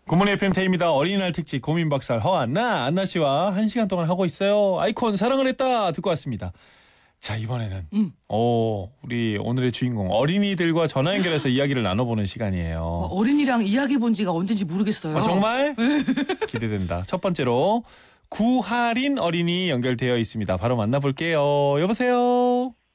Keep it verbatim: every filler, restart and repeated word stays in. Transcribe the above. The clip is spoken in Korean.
굿모닝 에프엠 태희입니다. 어린이날 특집 고민박살 허안나 안나 씨와 한 시간 동안 하고 있어요. 아이콘 사랑을 했다 듣고 왔습니다. 자, 이번에는 음. 오, 우리 오늘의 주인공 어린이들과 전화 연결해서 이야기를 나눠보는 시간이에요. 어, 어린이랑 이야기 본 지가 언젠지 모르겠어요. 아, 정말? 기대됩니다. 첫 번째로 구하린 어린이 연결되어 있습니다. 바로 만나볼게요. 여보세요?